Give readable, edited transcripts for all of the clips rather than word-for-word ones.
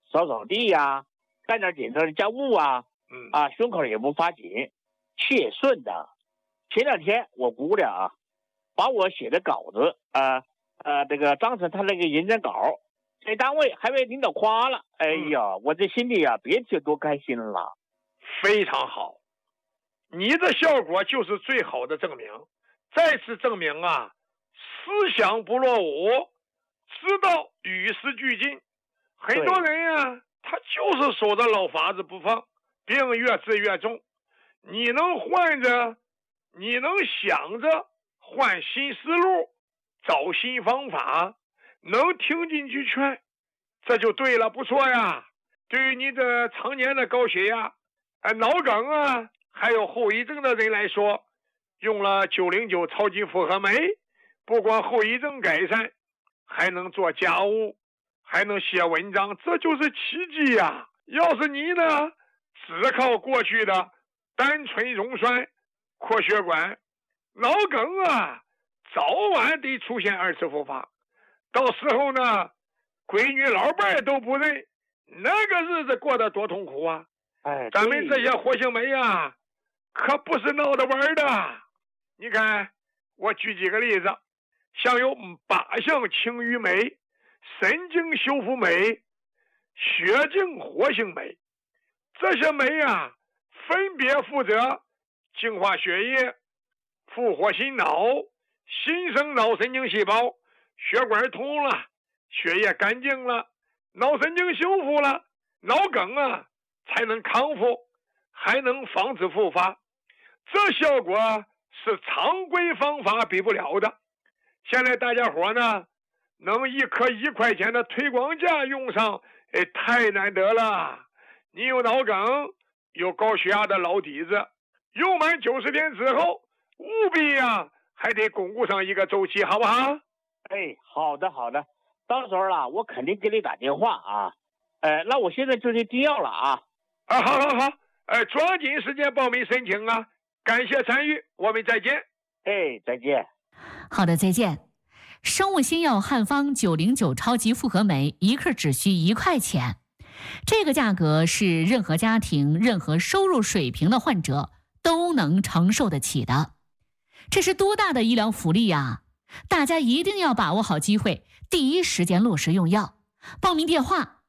扫扫地呀，干点简单的家务啊，胸口也不发紧，气也顺的。前2天我姑娘啊，把我写的稿子这个当成他那个演讲稿，在单位还被领导夸了。哎呀，我这心里啊，别提多开心了。 非常好，你的效果就是最好的证明，再次证明啊，思想不落伍，知道与时俱进。很多人呀，他就是守着老法子不放，病越治越重。你能换着，你能想着换新思路，找新方法，能听进去劝，这就对了，不错呀。对于你的常年的高血压、脑梗啊，还有后遗症的人来说，用了909超级复合酶，不光后遗症改善，还能做家务，还能写文章，这就是奇迹呀！要是你呢，只靠过去的单纯溶栓、扩血管，脑梗啊，早晚得出现2次复发。到时候呢，闺女老伴都不认，那个日子过得多痛苦啊！咱们这些活性酶啊，可不是闹着玩的。你看，我举几个例子，像有靶向清淤酶、神经修复酶、血净活性酶，这些酶啊，分别负责净化血液、复活心脑、新生脑神经细胞，血管通了，血液干净了，脑神经修复了，脑梗啊才能康复，还能防止复发。这效果是常规方法比不了的。现在大家伙呢，能一颗1块钱的推广价用上，太难得了。你有脑梗，有高血压的老底子，用满90天之后，务必呀，还得巩固上一个周期，好不好？ 好的，到时候啦，我肯定给你打电话啊。那我现在就去订药了啊。 好，抓紧时间报名申请啊！感谢参与，我们再见。 再见。 好的，再见。生物新药汉方909超级复合酶1克只需1块钱，这个价格是任何家庭、任何收入水平的患者都能承受得起的。这是多大的医疗福利呀！大家一定要把握好机会，第一时间落实用药。报名电话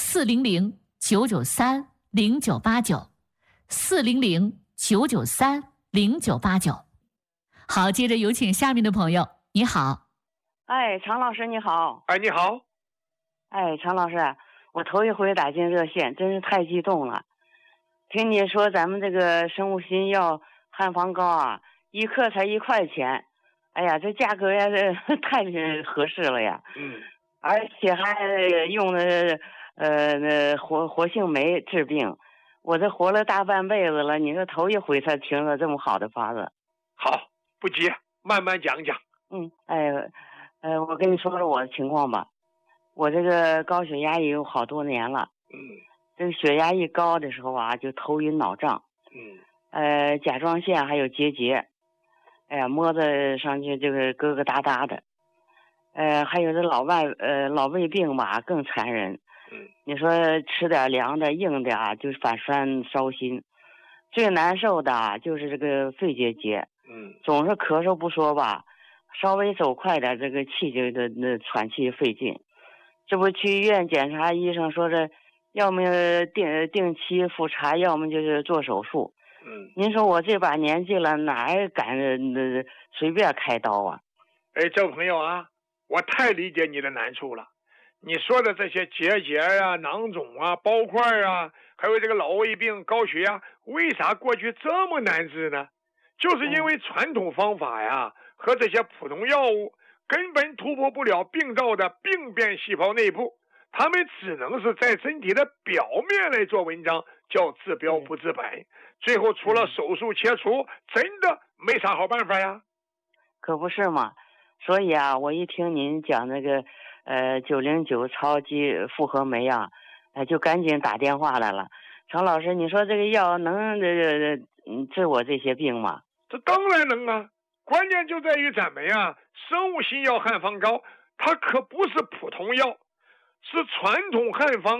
400-993-0989，400-993-0989。好，接着有请下面的朋友。你好。 常老师你好。 你好。 常老师，我头一回打进热线，真是太激动了。听你说咱们这个生物新药汉方膏啊，1克才1块钱，哎呀，这价格呀，太合适了呀。而且还用的活性酶治病，我这活了大半辈子了，你这头一回才听了这么好的法子。 好，不急，慢慢讲讲。 我跟你说说我的情况吧。我这个高血压也有好多年了。这个血压一高的时候啊，就头晕脑胀。甲状腺还有结节。摸着上去这个疙疙瘩瘩的。还有这老胃病吧，更残忍。你说吃点凉的硬的啊，就反酸烧心。最难受的啊，就是这个肺结节。总是咳嗽不说吧，稍微走快点，这个气就喘气费劲。这不去医院检查，医生说是要么定期复查，要么就是做手术。您说我这把年纪了，哪敢随便开刀啊？ 这位朋友啊，我太理解你的难处了。你说的这些结节啊、囊肿啊、包块啊，还有这个老胃病、高血压，为啥过去这么难治呢？就是因为传统方法呀和这些普通药物根本突破不了病灶的病变细胞内部，他们只能是在身体的表面来做文章，叫治标不治本。最后除了手术切除，真的没啥好办法呀。 可不是嘛。所以啊，我一听您讲那个909超级复合酶啊，就赶紧打电话来了。常老师，你说这个药能治我这些病吗？ 这当然能啊，关键就在于咱们呀，生物新药汉方膏，它可不是普通药，是传统汉方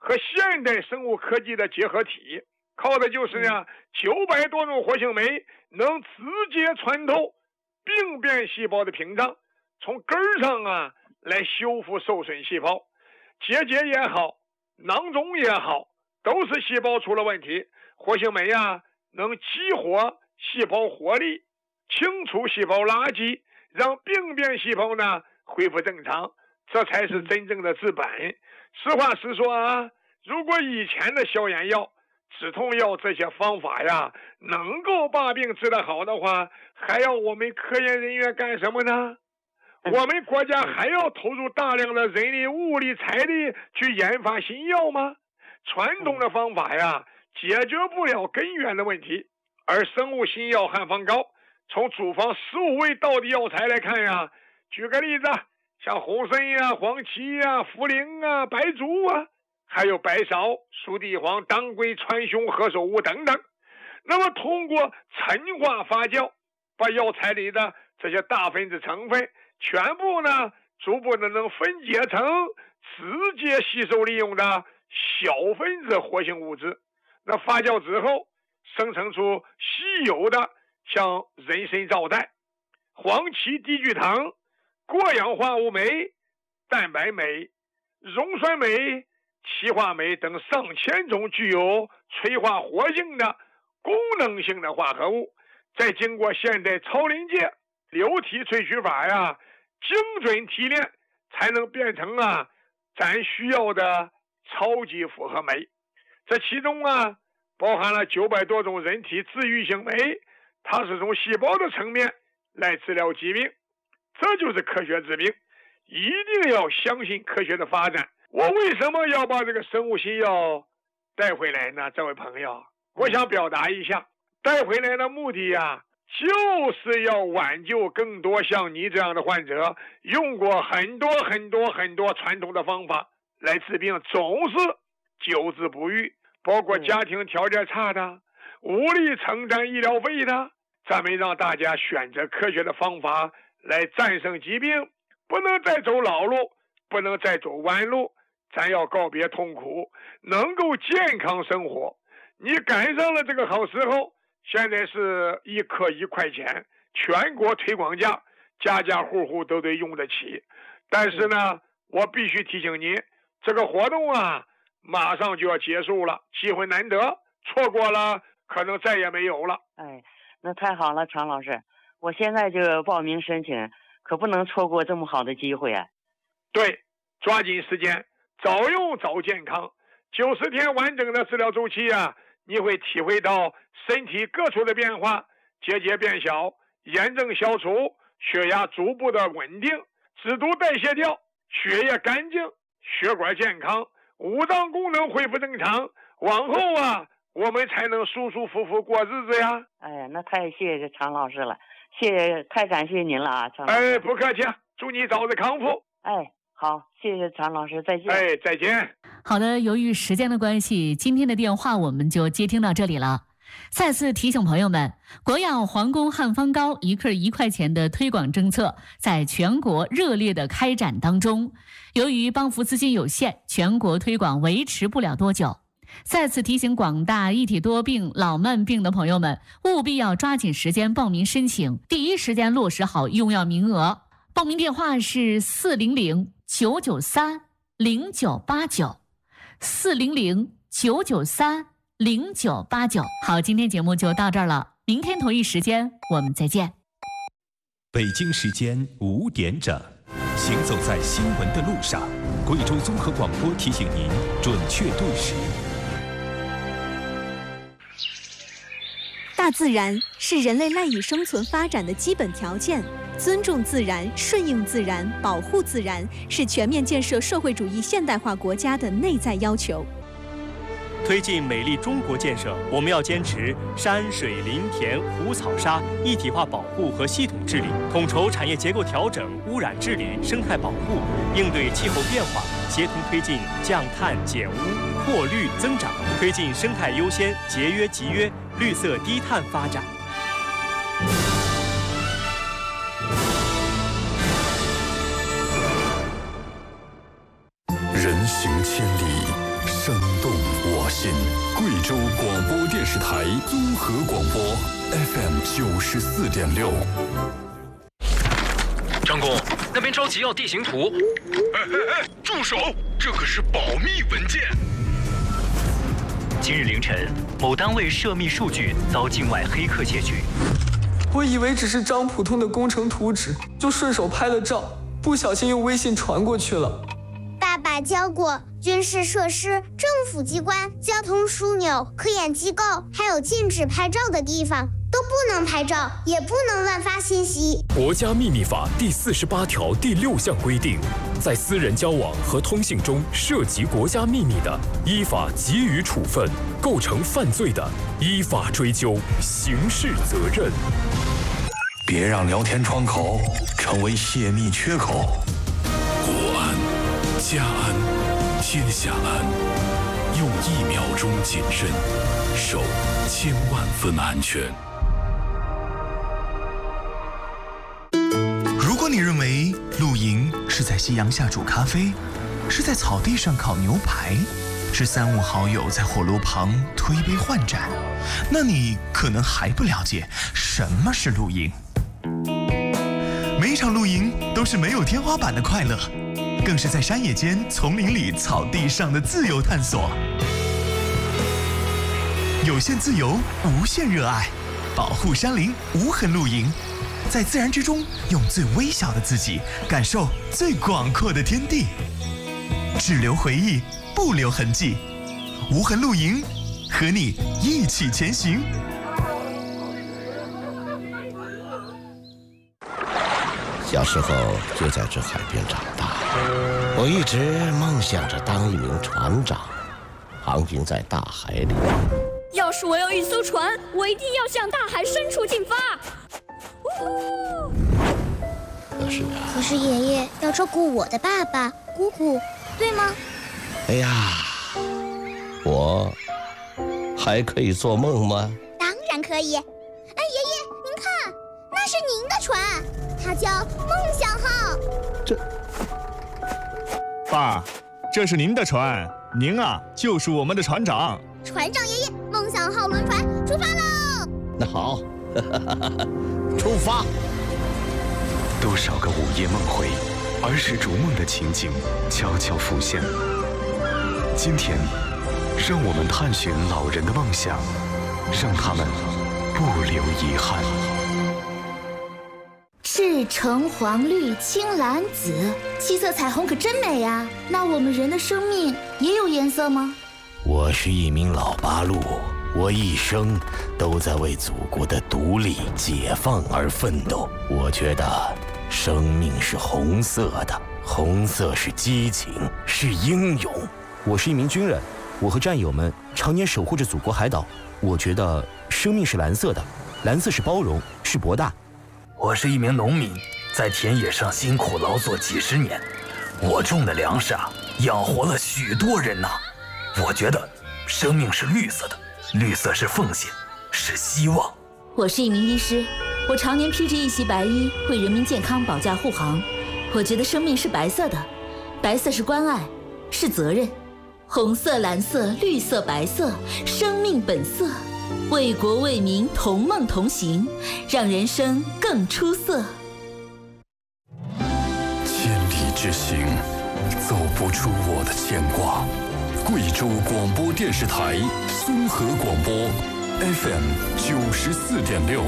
和现代生物科技的结合体，靠的就是呢900多种活性酶能直接穿透病变细胞的屏障，从根儿上啊来修复受损细胞。结节也好，囊肿也好，都是细胞出了问题。活性酶啊能激活细胞活力，清除细胞垃圾，让病变细胞呢恢复正常，这才是真正的治本。实话实说啊，如果以前的消炎药、止痛药这些方法呀能够把病治得好的话，还要我们科研人员干什么呢？我们国家还要投入大量的人力、物力、财力去研发新药吗？传统的方法呀解决不了根源的问题，而生物新药汉方膏从主方15味道地药材来看呀，举个例子，像红参呀、黄芪呀、茯苓啊、白术啊，还有白芍、熟地黄、当归、川芎、何首乌等等。那么通过陈化发酵，把药材里的这些大分子成分全部呢逐步的能分解成直接吸收利用的小分子活性物质。那发酵之后生成出稀有的像人参皂苷、黄芪低聚糖、过氧化物酶、蛋白酶、溶酸酶、歧化酶等上千种具有催化活性的功能性的化合物，再经过现代超临界流体萃取法呀精准提炼，才能变成啊咱需要的超级复合酶。这其中啊包含了900多种人体治愈性酶，它是从细胞的层面来治疗疾病，这就是科学治病。一定要相信科学的发展。我为什么要把这个生物新药带回来呢？这位朋友，我想表达一下，带回来的目的呀就是要挽救更多像你这样的患者，用过很多传统的方法来治病，总是久治不愈，包括家庭条件差的、无力承担医疗费的。咱们让大家选择科学的方法来战胜疾病，不能再走老路，不能再走弯路，咱要告别痛苦，能够健康生活。你赶上了这个好时候，现在是1颗1块钱，全国推广价，家家户户都得用得起。但是呢，我必须提醒您，这个活动啊马上就要结束了，机会难得，错过了可能再也没有了。 哎，那太好了，常老师，我现在就报名申请，可不能错过这么好的机会啊。 对，抓紧时间，早用早健康。90天完整的治疗周期啊，你会体会到身体各处的变化，结节变小，炎症消除，血压逐步的稳定，脂毒代谢掉，血液干净，血管健康，五脏功能恢复正常，往后啊我们才能舒舒服服过日子呀。 哎呀，那太谢谢常老师了，太感谢您了啊，常老师。 哎，不客气，祝你早日康复。 哎，好，谢谢常老师，再见。 哎，再见。 好的，由于时间的关系，今天的电话我们就接听到这里了。再次提醒朋友们，国药皇宫汉方膏1克1块钱的推广政策在全国热烈的开展当中。由于帮扶资金有限，全国推广维持不了多久。再次提醒广大一体多病、老慢病的朋友们，务必要抓紧时间报名申请，第一时间落实好用药名额。报名电话是400-993-0989，400-993-0989。好，今天节目就到这儿了，明天同一时间我们再见。 北京时间5点整，行走在新闻的路上，贵州综合广播提醒您准确对时。 大自然是人类赖以生存发展的基本条件，尊重自然、顺应自然、保护自然，是全面建设社会主义现代化国家的内在要求。 推进美丽中国建设，我们要坚持山水林田湖草沙一体化保护和系统治理，统筹产业结构调整、污染治理、生态保护，应对气候变化，协同推进降碳减污、扩绿增长，推进生态优先、节约集约、绿色低碳发展。 人行千里，胜动我心。贵州广播电视台综合广播 FM 94.6。 张工，那边着急要地形图。 哎，住手！这可是保密文件。 今日凌晨，某单位涉密数据遭境外黑客窃取。 我以为只是张普通的工程图纸，就顺手拍了照，不小心用微信传过去了。 爸爸教过，军事设施、政府机关、交通枢纽、科研机构，还有禁止拍照的地方，都不能拍照，也不能乱发信息。 国家秘密法第48条第6项规定，在私人交往和通信中涉及国家秘密的，依法给予处分；构成犯罪的，依法追究刑事责任。 别让聊天窗口成为泄密缺口。 国安、家安、天下安，用1秒钟谨慎，守1000万分安全。 如果你认为露营是在夕阳下煮咖啡，是在草地上烤牛排，是3、5好友在火炉旁推杯换盏，那你可能还不了解什么是露营。每一场露营都是没有天花板的快乐，更是在山野间、丛林里、草地上的自由探索。有限自由，无限热爱，保护山林，无痕露营，在自然之中，用最微小的自己感受最广阔的天地，只留回忆，不留痕迹。无痕露营，和你一起前行。 小时候就在这海边长大，我一直梦想着当一名船长，航行在大海里。 要是我有一艘船，我一定要向大海深处进发。 可是爷爷要照顾我的爸爸、姑姑，对吗？ 哎呀，我还可以做梦吗？ 当然可以。哎，爷爷，您看，那是您的船，它叫梦想号。 爸，这是您的船，您啊就是我们的船长。 船长爷爷，梦想号轮船出发喽！ 那好，出发。 多少个午夜梦回，儿时逐梦的情景悄悄浮现。今天，让我们探寻老人的梦想，让他们不留遗憾。 赤橙黄绿青蓝紫，7色彩虹可真美啊！那我们人的生命也有颜色吗？ 我是一名老八路，我一生都在为祖国的独立解放而奋斗。我觉得生命是红色的，红色是激情，是英勇。 我是一名军人，我和战友们常年守护着祖国海岛。我觉得生命是蓝色的，蓝色是包容，是博大。 我是一名农民，在田野上辛苦劳作几10年，我种的粮食养活了许多人呐。我觉得生命是绿色的，绿色是奉献，是希望。 我是一名医师，我常年披着一袭白衣，为人民健康保驾护航。我觉得生命是白色的，白色是关爱，是责任。红色、蓝色、绿色、白色，生命本色，为国为民同梦同行，让人生更出色。 千里之行，走不出我的牵挂。贵州广播电视台综合广播 FM 94.6。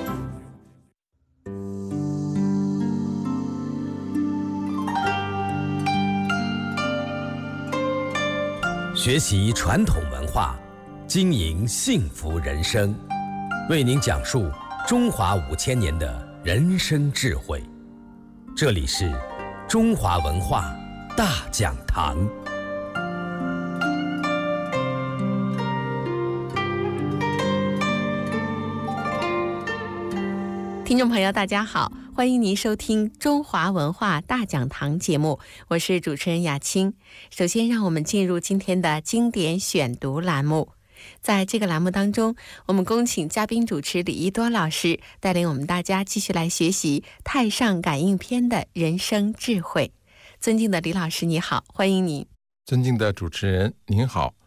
学习传统文化，经营幸福人生，为您讲述中华5000年的人生智慧。这里是中华文化大讲堂。 听众朋友大家好，欢迎您收听中华文化大讲堂节目，我是主持人雅青。首先让我们进入今天的经典选读栏目。在这个栏目当中，我们恭请嘉宾主持李一多老师带领我们大家继续来学习太上感应篇的人生智慧。尊敬的李老师你好，欢迎您。 尊敬的主持人您好，